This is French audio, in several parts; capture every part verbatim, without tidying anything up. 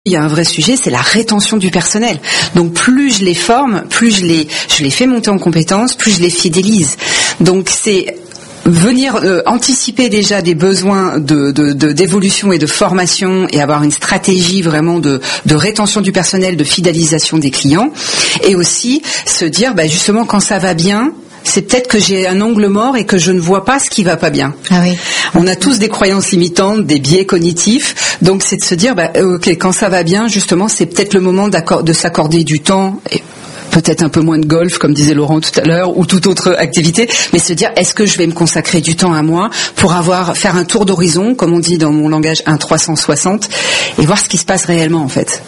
Il y a un vrai sujet, c'est la rétention du personnel. Donc plus je les forme, plus je les, je les fais monter en compétences, plus je les fidélise. Donc c'est venir euh, anticiper déjà des besoins de, de, de, d'évolution et de formation et avoir une stratégie vraiment de, de rétention du personnel, de fidélisation des clients. Et aussi se dire, bah, justement, quand ça va bien, c'est peut-être que j'ai un angle mort et que je ne vois pas ce qui va pas bien. Ah oui. On a tous des croyances limitantes, des biais cognitifs. Donc c'est de se dire, bah, ok, quand ça va bien, justement, c'est peut-être le moment de s'accorder du temps. Et peut-être un peu moins de golf, comme disait Laurent tout à l'heure, ou toute autre activité, mais se dire, est-ce que je vais me consacrer du temps à moi pour avoir, faire un tour d'horizon, comme on dit dans mon langage, un trois cent soixante, et voir ce qui se passe réellement, en fait.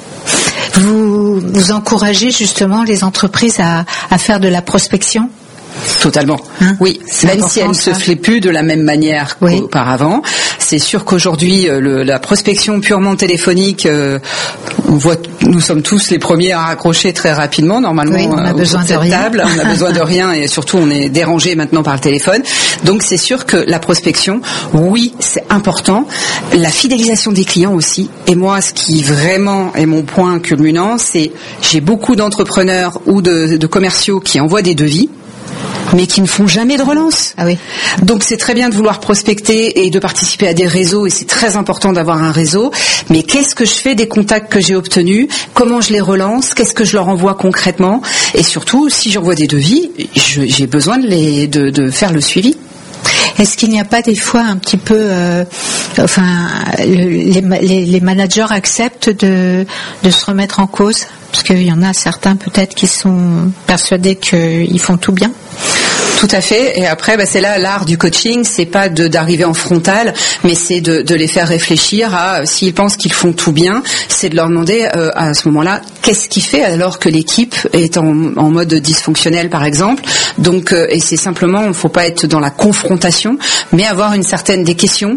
Vous, vous encouragez justement les entreprises à, à faire de la prospection ? Totalement. Hein, oui, même si elle ne se fait plus de la même manière oui. qu'auparavant. C'est sûr qu'aujourd'hui, le, la prospection purement téléphonique, euh, on voit, nous sommes tous les premiers à raccrocher très rapidement. Normalement, oui, on a euh, besoin de rien. Table, on a besoin de rien et surtout on est dérangé maintenant par le téléphone. Donc c'est sûr que la prospection, oui, c'est important. La fidélisation des clients aussi. Et moi, ce qui vraiment est mon point culminant, c'est j'ai beaucoup d'entrepreneurs ou de, de commerciaux qui envoient des devis, mais qui ne font jamais de relance. Ah oui. Donc c'est très bien de vouloir prospecter et de participer à des réseaux, et c'est très important d'avoir un réseau, mais qu'est-ce que je fais des contacts que j'ai obtenus? Comment je les relance? Qu'est-ce que je leur envoie concrètement? Et surtout, si j'envoie des devis, je, j'ai besoin de, les, de, de faire le suivi. Est-ce qu'il n'y a pas des fois un petit peu, euh, enfin, le, les, les, les managers acceptent de, de se remettre en cause? Parce qu'il y en a certains peut-être qui sont persuadés qu'ils font tout bien. Tout à fait. Et après, bah, c'est là l'art du coaching. C'est pas de, d'arriver en frontal, mais c'est de, de les faire réfléchir à s'ils pensent qu'ils font tout bien. C'est de leur demander euh, à ce moment-là qu'est-ce qui fait alors que l'équipe est en, en mode dysfonctionnel, par exemple. Donc, euh, et c'est simplement, il ne faut pas être dans la confrontation, mais avoir une certaine des questions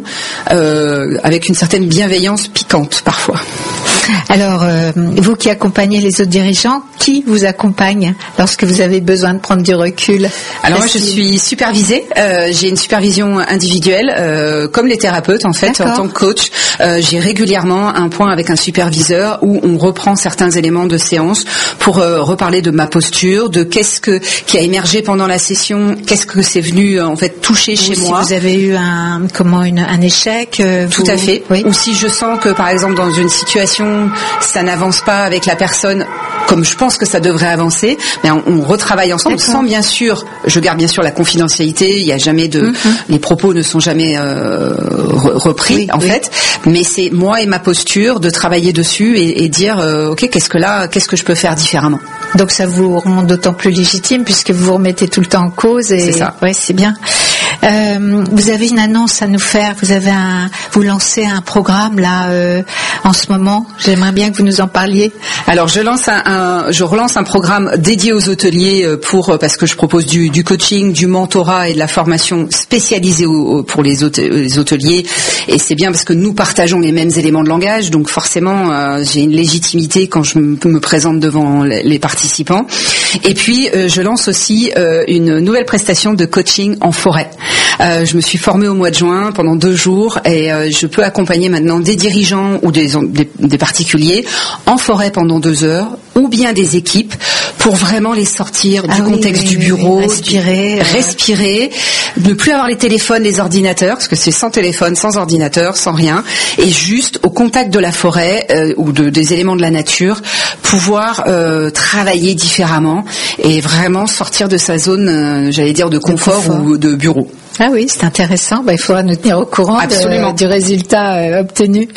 euh, avec une certaine bienveillance piquante parfois. Alors, euh, vous qui accompagnez les autres dirigeants, qui vous accompagne lorsque vous avez besoin de prendre du recul? Alors moi, je suis supervisée. Euh, j'ai une supervision individuelle, euh, comme les thérapeutes en fait. D'accord. En tant que coach, euh, j'ai régulièrement un point avec un superviseur où on reprend certains éléments de séance pour euh, reparler de ma posture, de qu'est-ce que qui a émergé pendant la session, qu'est-ce que c'est venu en fait toucher Ou chez si moi. Vous avez eu un comment une, un échec. Euh, Tout vous... à fait. Oui. Ou si je sens que par exemple dans une situation ça n'avance pas avec la personne comme je pense que ça devrait avancer, mais on, on retravaille ensemble. D'accord. Sans bien sûr, je garde bien sûr la confidentialité. Il y a jamais de, mm-hmm. les propos ne sont jamais euh, repris oui, en oui. fait. Mais c'est moi et ma posture de travailler dessus et, et dire euh, ok, qu'est-ce que là, qu'est-ce que je peux faire différemment. Donc ça vous rend d'autant plus légitime puisque vous vous remettez tout le temps en cause. Et... C'est ça. Ouais, c'est bien. Euh, vous avez une annonce à nous faire. Vous avez un, vous lancez un programme là euh, en ce moment. J'aimerais bien que vous nous en parliez. Alors je lance un, un je relance un programme dédié aux hôteliers pour parce que je propose du, du coaching, du mentorat et de la formation spécialisée au, pour les, hôte, les hôteliers. Et c'est bien parce que nous partageons les mêmes éléments de langage, donc forcément euh, j'ai une légitimité quand je me, me présente devant les, les participants. Et puis euh, je lance aussi euh, une nouvelle prestation de coaching en forêt. Euh, je me suis formée au mois de juin pendant deux jours et euh, je peux accompagner maintenant des dirigeants ou des, des, des particuliers en forêt pendant deux heures ou bien des équipes pour vraiment les sortir ah du oui, contexte oui, du bureau, oui, respirer, du, euh... respirer, ne plus avoir les téléphones, les ordinateurs, parce que c'est sans téléphone, sans ordinateur, sans rien, et juste au contact de la forêt euh, ou de, des éléments de la nature, pouvoir euh, travailler différemment et vraiment sortir de sa zone, euh, j'allais dire, de confort, de confort ou de bureau. Ah oui, c'est intéressant. Ben, il faudra nous tenir au courant de, du résultat euh, obtenu.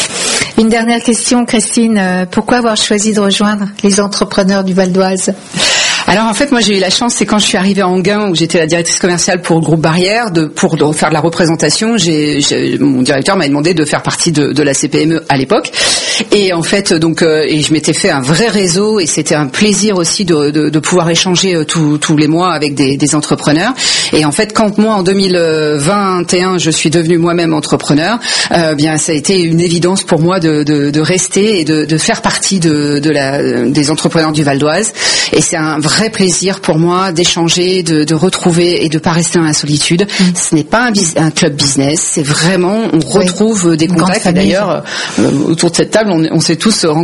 Une dernière question, Christine. Euh, pourquoi avoir choisi de rejoindre les entrepreneurs du Val d'Oise ? Alors en fait, moi j'ai eu la chance, c'est quand je suis arrivée à Enghien où j'étais la directrice commerciale pour le groupe Barrière, de pour de faire de la représentation. J'ai, j'ai mon directeur m'a demandé de faire partie de, de la C P M E à l'époque. Et en fait, donc, euh, et je m'étais fait un vrai réseau et c'était un plaisir aussi de, de, de pouvoir échanger euh, tous tous les mois avec des, des entrepreneurs. Et en fait, quand moi en deux mille vingt et un, je suis devenue moi-même entrepreneur, euh, bien ça a été une évidence pour moi de, de, de rester et de, de faire partie de, de la des entrepreneurs du Val d'Oise. Et c'est un vrai vrai plaisir pour moi d'échanger, de, de retrouver et de pas rester dans la solitude. Mmh. Ce n'est pas un, bis- un club business, c'est vraiment, on retrouve oui. des contacts. Et d'ailleurs, euh, autour de cette table, on, on s'est tous rencontrés